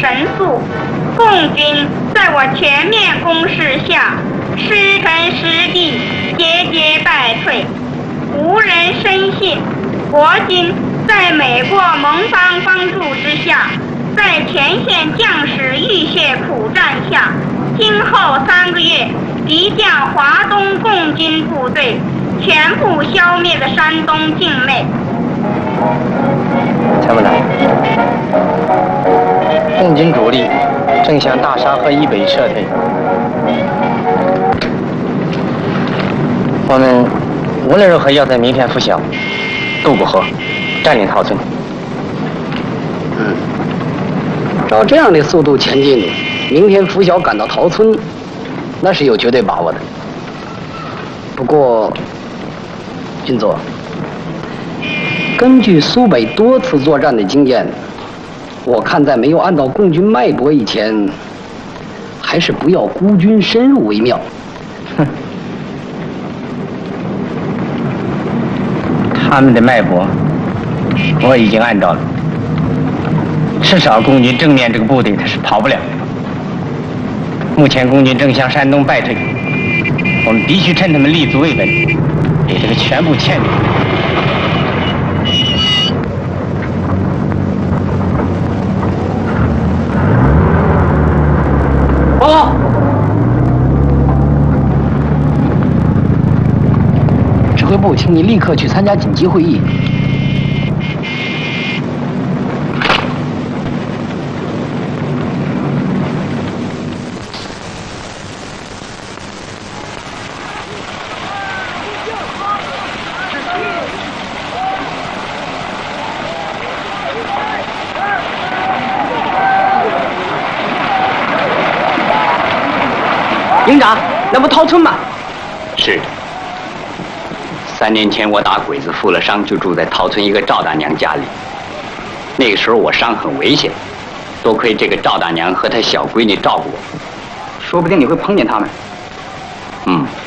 神速，共军在我全面攻势下，失城失地，节节败退，无人深信国军在美国盟邦帮助之下，在前线将士浴血苦战下，今后3个月即将华东共军部队全部消灭的山东境内。 参谋长，共军主力正向大沙河以北撤退，我们无论如何要在明天拂晓渡过河，占领陶村。 照这样的速度前进，明天拂晓赶到陶村，那是有绝对把握的。不过，军座，根据苏北多次作战的经验，我看在没有按到共军脉搏以前，还是不要孤军深入为妙。 哼，他们的脉搏我已经按照了，至少共军正面这个部队他是跑不了。目前共军正向山东败退，我们必须趁他们立足未稳，给这个全部歼灭。 报告。指挥部，请你立刻去参加紧急会议。营长，那不陶村吗？ 是。3年前我打鬼子负了伤，就住在陶村一个赵大娘家里。那个时候我伤很危险，多亏这个赵大娘和她小闺女照顾我。 说不定你会碰见他们。 嗯。